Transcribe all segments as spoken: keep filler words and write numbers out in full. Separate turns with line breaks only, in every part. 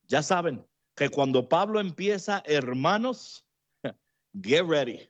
Ya saben que cuando Pablo empieza, hermanos, get ready.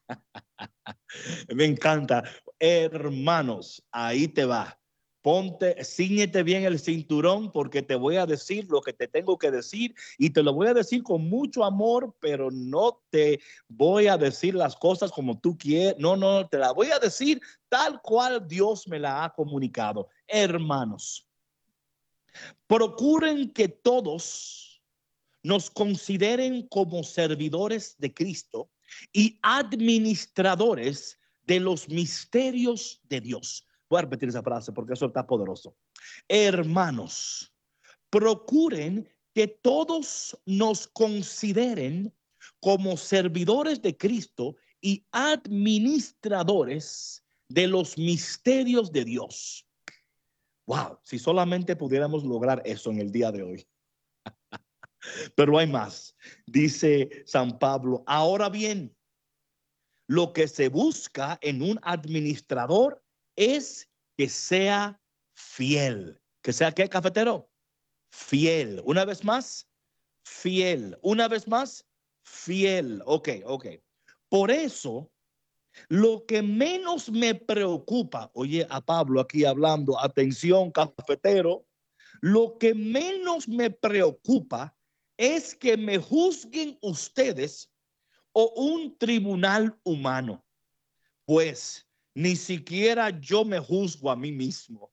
Me encanta. Hermanos, ahí te va. Ponte, ciñete bien el cinturón porque te voy a decir lo que te tengo que decir y te lo voy a decir con mucho amor, pero no te voy a decir las cosas como tú quieres. No, no, te la voy a decir tal cual Dios me la ha comunicado. Hermanos, procuren que todos nos consideren como servidores de Cristo y administradores de los misterios de Dios. Voy a repetir esa frase porque eso está poderoso. Hermanos, procuren que todos nos consideren como servidores de Cristo y administradores de los misterios de Dios. Wow, si solamente pudiéramos lograr eso en el día de hoy. Pero hay más. Dice San Pablo, ahora bien, lo que se busca en un administrador es que sea fiel. ¿Que sea qué, cafetero? Fiel. Una vez más, fiel. Una vez más, fiel. Ok, ok. Por eso, lo que menos me preocupa, oye a Pablo aquí hablando, atención, cafetero, lo que menos me preocupa es que me juzguen ustedes o un tribunal humano, pues ni siquiera yo me juzgo a mí mismo.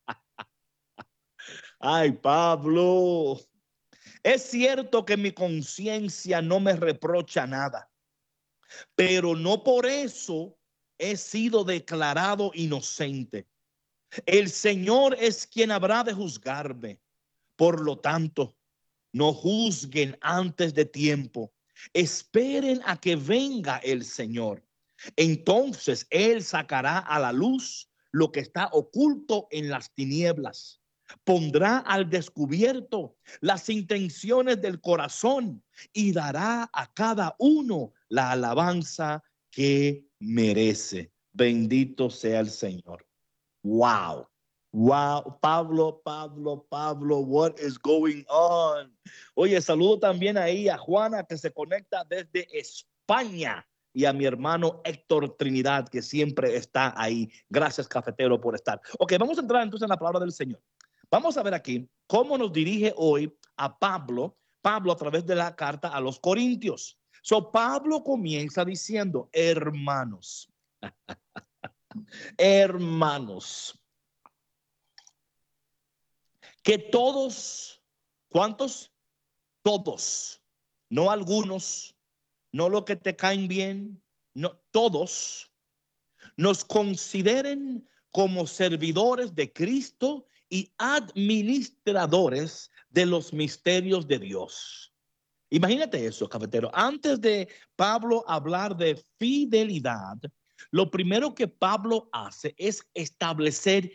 Ay, Pablo, es cierto que mi conciencia no me reprocha nada, pero no por eso he sido declarado inocente. El Señor es quien habrá de juzgarme. Por lo tanto, no juzguen antes de tiempo. Esperen a que venga el Señor. Entonces Él sacará a la luz lo que está oculto en las tinieblas. Pondrá al descubierto las intenciones del corazón y dará a cada uno la alabanza que merece. Bendito sea el Señor. Wow. Wow, Pablo, Pablo, Pablo, what is going on? Oye, saludo también ahí a Juana que se conecta desde España y a mi hermano Héctor Trinidad que siempre está ahí. Gracias, cafetero, por estar. Ok, vamos a entrar entonces en la palabra del Señor. Vamos a ver aquí cómo nos dirige hoy a Pablo, Pablo a través de la carta a los Corintios. So, Pablo comienza diciendo, hermanos, hermanos, que todos, ¿cuántos? Todos, no algunos, no los que te caen bien, no, todos nos consideren como servidores de Cristo y administradores de los misterios de Dios. Imagínate eso, cafetero. Antes de Pablo hablar de fidelidad, lo primero que Pablo hace es establecer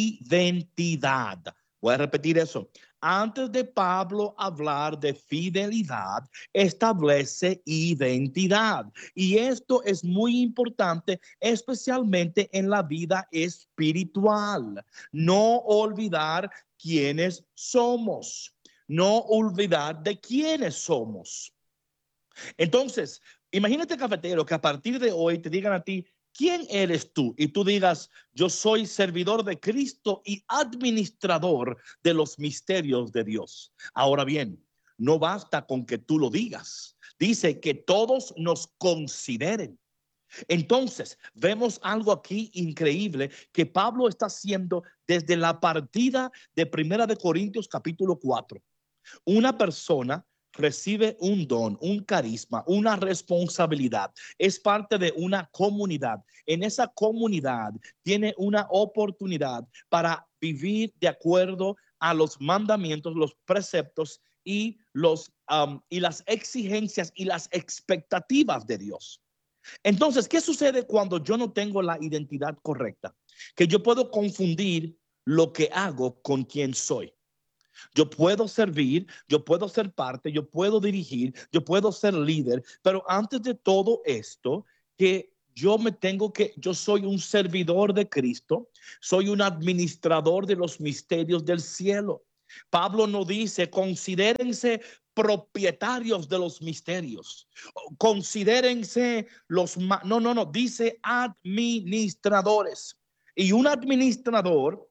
identidad. Voy a repetir eso. Antes de Pablo hablar de fidelidad, establece identidad. Y esto es muy importante, especialmente en la vida espiritual. No olvidar quiénes somos. No olvidar de quiénes somos. Entonces, imagínate, cafetero, que a partir de hoy te digan a ti, ¿quién eres tú? Y tú digas, yo soy servidor de Cristo y administrador de los misterios de Dios. Ahora bien, no basta con que tú lo digas. Dice que todos nos consideren. Entonces, vemos algo aquí increíble que Pablo está haciendo desde la partida de Primera de Corintios capítulo cuatro. Una persona recibe un don, un carisma, una responsabilidad, es parte de una comunidad. En esa comunidad tiene una oportunidad para vivir de acuerdo a los mandamientos, los preceptos y, los, um, y las exigencias y las expectativas de Dios. Entonces, ¿qué sucede cuando yo no tengo la identidad correcta? Que yo puedo confundir lo que hago con quién soy. Yo puedo servir, yo puedo ser parte, yo puedo dirigir, yo puedo ser líder, pero antes de todo esto, que yo me tengo que, yo soy un servidor de Cristo, soy un administrador de los misterios del cielo. Pablo no dice, considérense propietarios de los misterios. Considérense los... No, no, no. Dice administradores. Y un administrador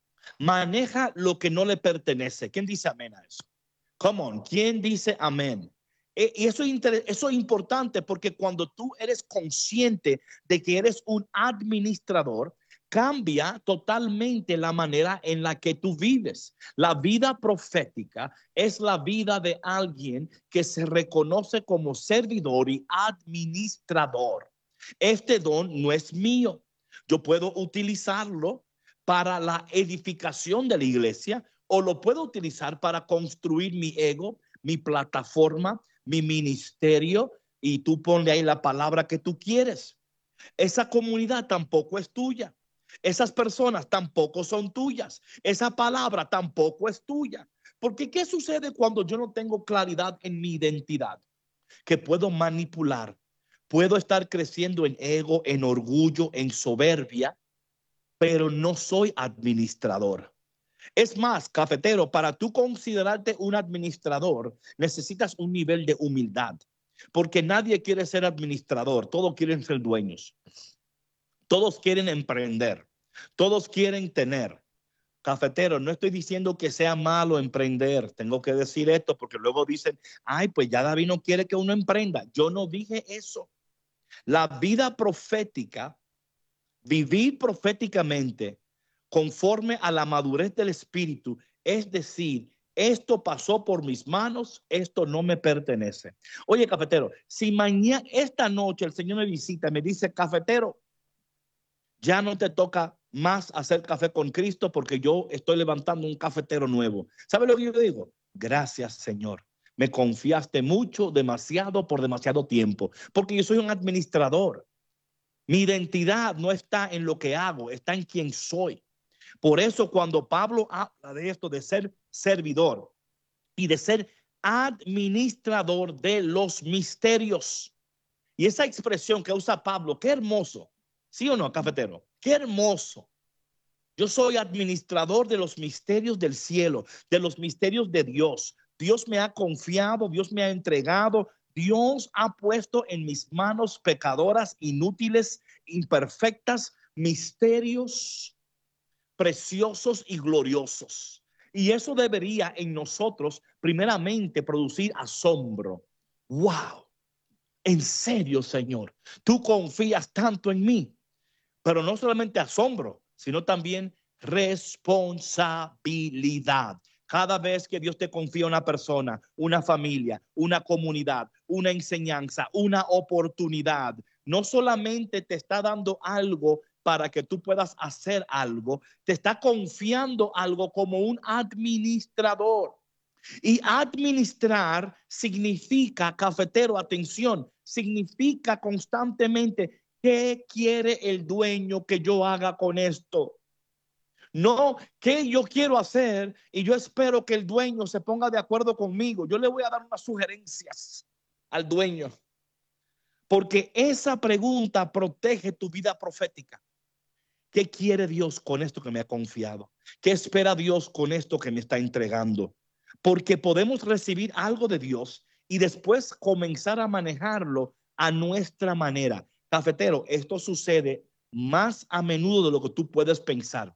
maneja lo que no le pertenece. ¿Quién dice amén a eso? Come on. ¿Quién dice amén? Y eso es, eso es importante porque cuando tú eres consciente de que eres un administrador, cambia totalmente la manera en la que tú vives. La vida profética es la vida de alguien que se reconoce como servidor y administrador. Este don no es mío. Yo puedo utilizarlo para la edificación de la iglesia o lo puedo utilizar para construir mi ego, mi plataforma, mi ministerio, y tú ponle ahí la palabra que tú quieres. Esa comunidad tampoco es tuya. Esas personas tampoco son tuyas. Esa palabra tampoco es tuya. Porque ¿qué sucede cuando yo no tengo claridad en mi identidad? Que puedo manipular. Puedo estar creciendo en ego, en orgullo, en soberbia, pero no soy administrador. Es más, cafetero, para tú considerarte un administrador, necesitas un nivel de humildad, porque nadie quiere ser administrador, todos quieren ser dueños, todos quieren emprender, todos quieren tener. Cafetero, no estoy diciendo que sea malo emprender, tengo que decir esto porque luego dicen, ay, pues ya David no quiere que uno emprenda. Yo no dije eso. La vida profética, vivir proféticamente, conforme a la madurez del espíritu, es decir, esto pasó por mis manos, esto no me pertenece. Oye, cafetero, si mañana, esta noche el Señor me visita, me dice, cafetero, ya no te toca más hacer café con Cristo porque yo estoy levantando un cafetero nuevo. ¿Sabe lo que yo digo? Gracias, Señor. Me confiaste mucho, demasiado, por demasiado tiempo, porque yo soy un administrador. Mi identidad no está en lo que hago, está en quién soy. Por eso cuando Pablo habla de esto, de ser servidor y de ser administrador de los misterios, y esa expresión que usa Pablo, qué hermoso, ¿sí o no, cafetero? Qué hermoso. Yo soy administrador de los misterios del cielo, de los misterios de Dios. Dios me ha confiado, Dios me ha entregado, Dios ha puesto en mis manos pecadoras, inútiles, imperfectas, misterios preciosos y gloriosos. Y eso debería en nosotros primeramente producir asombro. Wow, en serio, Señor, tú confías tanto en mí. Pero no solamente asombro, sino también responsabilidad. Cada vez que Dios te confía una persona, una familia, una comunidad, una enseñanza, una oportunidad, no solamente te está dando algo para que tú puedas hacer algo, te está confiando algo como un administrador. Y administrar significa, cafetero, atención, significa constantemente, ¿qué quiere el dueño que yo haga con esto? No, ¿qué yo quiero hacer? Y yo espero que el dueño se ponga de acuerdo conmigo. Yo le voy a dar unas sugerencias al dueño. Porque esa pregunta protege tu vida profética. ¿Qué quiere Dios con esto que me ha confiado? ¿Qué espera Dios con esto que me está entregando? Porque podemos recibir algo de Dios y después comenzar a manejarlo a nuestra manera. Cafetero, esto sucede más a menudo de lo que tú puedes pensar.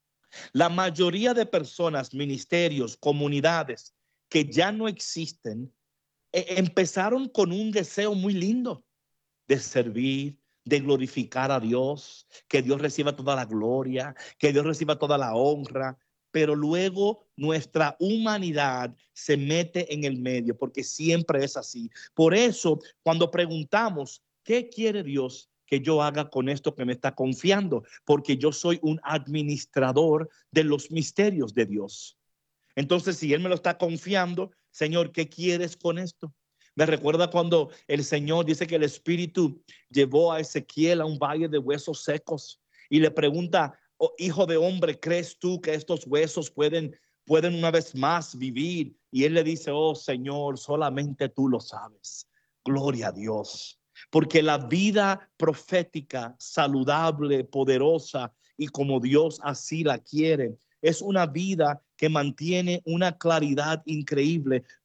La mayoría de personas, ministerios, comunidades que ya no existen, eh, empezaron con un deseo muy lindo de servir, de glorificar a Dios, que Dios reciba toda la gloria, que Dios reciba toda la honra, pero luego nuestra humanidad se mete en el medio, porque siempre es así. Por eso, cuando preguntamos, ¿qué quiere Dios que yo haga con esto que me está confiando? Porque yo soy un administrador de los misterios de Dios. Entonces, si Él me lo está confiando, Señor, ¿qué quieres con esto? Me recuerda cuando el Señor dice que el Espíritu llevó a Ezequiel a un valle de huesos secos y le pregunta, oh, hijo de hombre, ¿crees tú que estos huesos pueden, pueden una vez más vivir? Y él le dice, oh Señor, solamente tú lo sabes. Gloria a Dios. Porque la vida profética, saludable, poderosa y como Dios así la quiere, es una vida que mantiene una claridad increíble.